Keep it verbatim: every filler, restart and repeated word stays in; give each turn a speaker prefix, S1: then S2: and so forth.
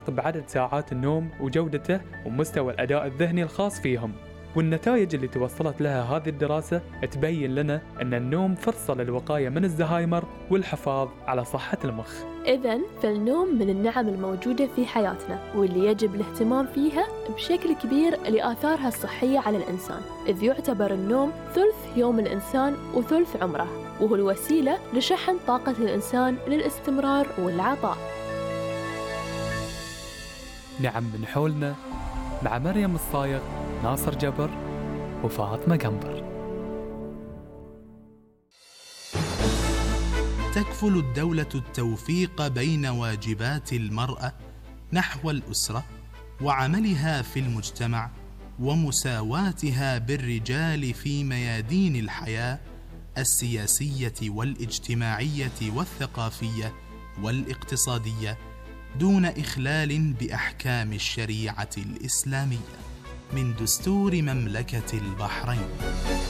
S1: بعدد ساعات النوم وجودته ومستوى الأداء الذهني الخاص فيهم. والنتائج اللي توصلت لها هذه الدراسة تبين لنا أن النوم فرصة للوقاية من الزهايمر والحفاظ على صحة المخ.
S2: إذن فالنوم من النعم الموجودة في حياتنا واللي يجب الاهتمام فيها بشكل كبير لآثارها الصحية على الإنسان، إذ يعتبر النوم ثلث يوم الإنسان وثلث عمره، وهو الوسيلة لشحن طاقة الإنسان للاستمرار والعطاء.
S1: نعم من حولنا مع مريم الصايغ، ناصر جبر، وفاطمة قنبر.
S3: تكفل الدولة التوفيق بين واجبات المرأة نحو الأسرة وعملها في المجتمع ومساواتها بالرجال في ميادين الحياة السياسية والاجتماعية والثقافية والاقتصادية دون إخلال بأحكام الشريعة الإسلامية من دستور مملكة البحرين.